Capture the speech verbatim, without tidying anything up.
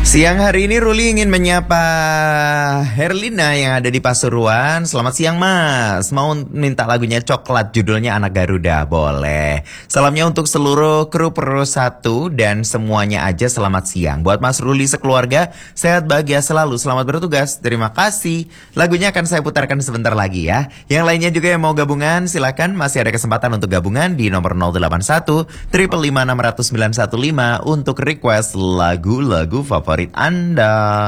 Siang hari ini Ruli ingin menyapa Herlina yang ada di Pasuruan. Selamat siang Mas, mau minta lagunya Coklat, judulnya Anak Garuda, boleh. Salamnya untuk seluruh kru Pro satu dan semuanya aja selamat siang. Buat Mas Ruli sekeluarga, sehat bahagia selalu, selamat bertugas, terima kasih. Lagunya akan saya putarkan sebentar lagi ya. Yang lainnya juga yang mau gabungan, silakan masih ada kesempatan untuk gabungan di nomor nol delapan satu lima lima enam nol nol sembilan satu lima untuk request lagu-lagu favorit Anda.